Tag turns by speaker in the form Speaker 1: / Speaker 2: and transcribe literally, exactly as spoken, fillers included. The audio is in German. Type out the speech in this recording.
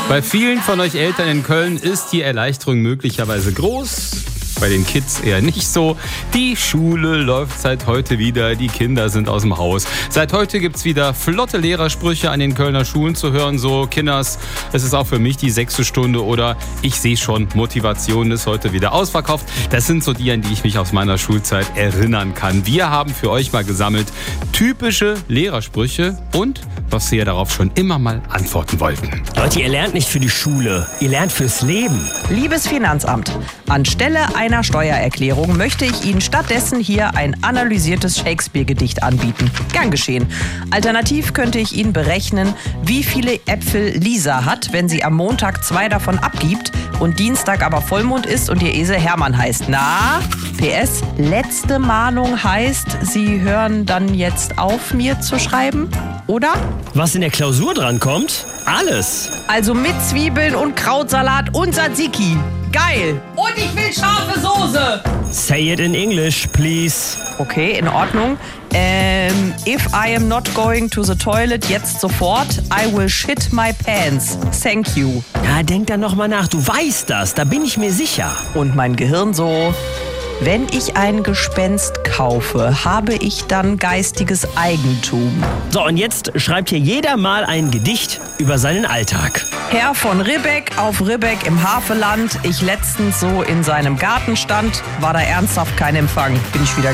Speaker 1: Bei vielen von euch Eltern in Köln ist die Erleichterung möglicherweise groß. Bei den Kids eher nicht so. Die Schule läuft seit heute wieder, die Kinder sind aus dem Haus. Seit heute gibt's wieder flotte Lehrersprüche an den Kölner Schulen zu hören, so Kinders, es ist auch für mich die sechste Stunde oder ich sehe schon, Motivation ist heute wieder ausverkauft. Das sind so die, an die ich mich aus meiner Schulzeit erinnern kann. Wir haben für euch mal gesammelt typische Lehrersprüche und was Sie ja darauf schon immer mal antworten wollten.
Speaker 2: Leute, ihr lernt nicht für die Schule, ihr lernt fürs Leben.
Speaker 3: Liebes Finanzamt, anstelle einer Steuererklärung möchte ich Ihnen stattdessen hier ein analysiertes Shakespeare-Gedicht anbieten. Gern geschehen. Alternativ könnte ich Ihnen berechnen, wie viele Äpfel Lisa hat, wenn sie am Montag zwei davon abgibt und Dienstag aber Vollmond ist und ihr Esel Hermann heißt. Na? P S. Letzte Mahnung heißt, Sie hören dann jetzt auf, mir zu schreiben? Oder?
Speaker 2: Was in der Klausur dran kommt? Alles.
Speaker 3: Also mit Zwiebeln und Krautsalat und Tzatziki. Geil. Und ich will scharfe Soße.
Speaker 2: Say it in English, please.
Speaker 3: Okay, in Ordnung. Ähm, if I am not going to the toilet jetzt sofort, I will shit my pants. Thank you.
Speaker 2: Ja, denk dann noch mal nach. Du weißt das, da bin ich mir sicher.
Speaker 3: Und mein Gehirn so... Wenn ich ein Gespenst kaufe, habe ich dann geistiges Eigentum.
Speaker 2: So, und jetzt schreibt hier jeder mal ein Gedicht über seinen Alltag.
Speaker 3: Herr von Ribbeck auf Ribbeck im Havelland. Ich letztens so in seinem Garten stand, war da ernsthaft kein Empfang. Bin ich wieder